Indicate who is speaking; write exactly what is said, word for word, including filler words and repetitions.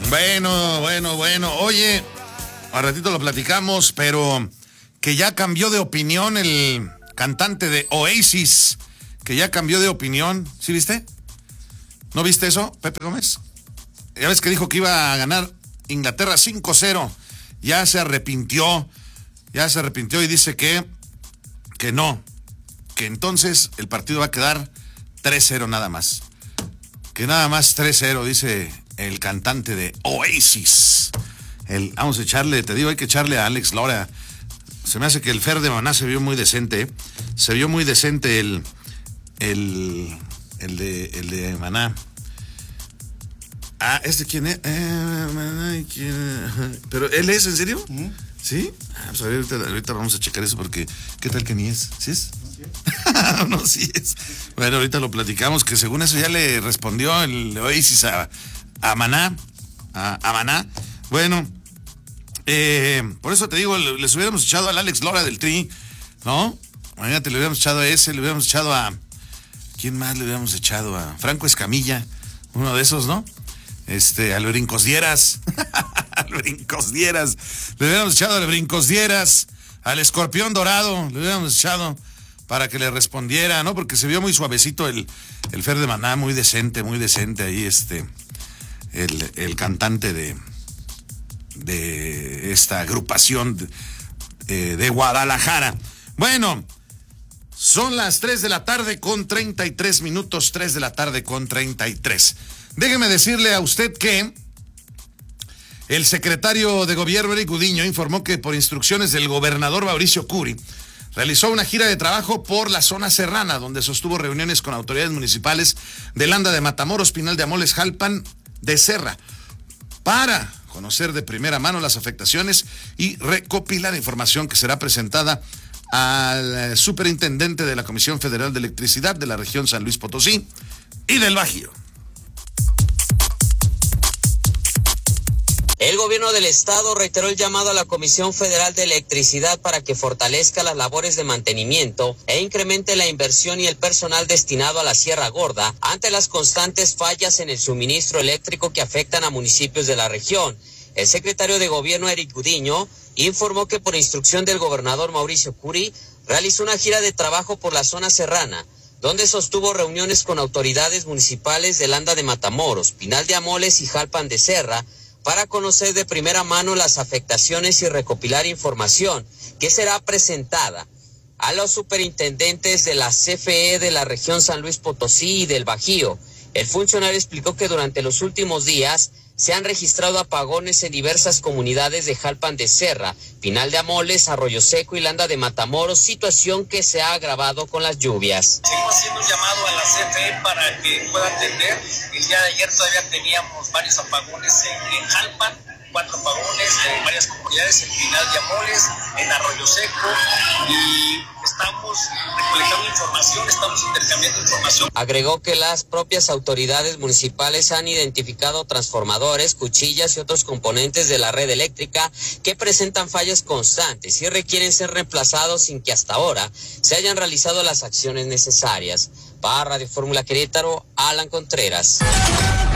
Speaker 1: Bueno, bueno, bueno. Oye, al ratito lo platicamos, pero que ya cambió de opinión el cantante de Oasis, que ya cambió de opinión. ¿Sí viste? ¿No viste eso, Pepe Gómez? Ya ves que dijo que iba a ganar Inglaterra cinco cero. Ya se arrepintió, ya se arrepintió y dice que, que no, que entonces el partido va a quedar tres cero nada más. Que nada más tres cero, dice el cantante de Oasis. El, vamos a echarle, te digo, hay que echarle a Alex Lora. Se me hace que el Fer de Maná se vio muy decente, ¿eh? Se vio muy decente el, el, el, de, el de Maná. Ah, ¿este quién es? Eh, ¿quién? ¿Pero él es, en serio? ¿Mm? ¿Sí? Ah, pues ahorita, ahorita vamos a checar eso porque ¿qué tal que ni es? ¿Sí es? No, no, sí es. Bueno, ahorita lo platicamos, que según eso ya le respondió el Oasis a, a Maná. A, a Maná. Bueno, eh, por eso te digo, les hubiéramos echado al Alex Lora del Tri, ¿no? Imagínate, le hubiéramos echado a ese, le hubiéramos echado a... ¿Quién más le hubiéramos echado? A Franco Escamilla, uno de esos, ¿no? Este, al Brincos Dieras, al Brincos Dieras, le hubiéramos echado al Brincos Dieras, al Escorpión Dorado, le hubiéramos echado para que le respondiera, ¿no? Porque se vio muy suavecito el, el Fer de Maná, muy decente, muy decente ahí, este, el, el cantante de, de esta agrupación de, eh, de Guadalajara. Bueno, son las tres de la tarde con treinta y tres minutos, tres de la tarde con treinta y tres. Déjeme decirle a usted que el secretario de Gobierno, Eric Gudiño, informó que por instrucciones del gobernador Mauricio Curi, realizó una gira de trabajo por la zona serrana, donde sostuvo reuniones con autoridades municipales de Landa de Matamoros, Pinal de Amoles, Jalpan de Serra, para conocer de primera mano las afectaciones y recopilar información que será presentada al superintendente de la Comisión Federal de Electricidad de la región San Luis Potosí y del Bajío.
Speaker 2: El gobierno del estado reiteró el llamado a la Comisión Federal de Electricidad para que fortalezca las labores de mantenimiento e incremente la inversión y el personal destinado a la Sierra Gorda ante las constantes fallas en el suministro eléctrico que afectan a municipios de la región. El secretario de Gobierno, Eric Gudiño, informó que por instrucción del gobernador Mauricio Curi, realizó una gira de trabajo por la zona serrana, donde sostuvo reuniones con autoridades municipales de Landa de Matamoros, Pinal de Amoles y Jalpan de Serra, para conocer de primera mano las afectaciones y recopilar información que será presentada a los superintendentes de la C F E de la región San Luis Potosí y del Bajío. El funcionario explicó que durante los últimos días se han registrado apagones en diversas comunidades de Jalpan de Serra, Pinal de Amoles, Arroyo Seco y Landa de Matamoros, situación que se ha agravado con las lluvias.
Speaker 3: Seguimos haciendo un llamado a la C F E para que pueda atender. El día de ayer todavía teníamos varios apagones en, en Jalpan, cuatro apagones en varias comunidades, en Pinal de Amoles, en Arroyo Seco, y estamos recolectando información, estamos intercambiando información.
Speaker 2: Agregó que las propias autoridades municipales han identificado transformadores, cuchillas y otros componentes de la red eléctrica que presentan fallas constantes y requieren ser reemplazados sin que hasta ahora se hayan realizado las acciones necesarias. Para Radio Fórmula Querétaro, Alan Contreras.